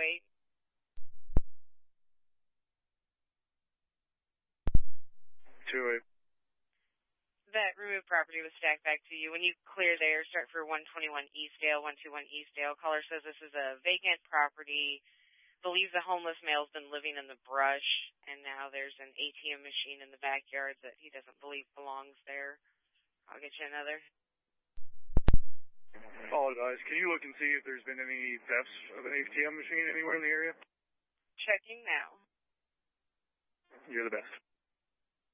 208. That removed property was stacked back to you. When you clear there, start for 121 Eastdale, 121 Eastdale. Caller says this is a vacant property. Believes a homeless male's been living in the brush, and now there's an ATM machine in the backyard that he doesn't believe belongs there. I'll get you another. Apologize. Can you look and see if there's been any thefts of an ATM machine anywhere in the area? Checking now. You're the best.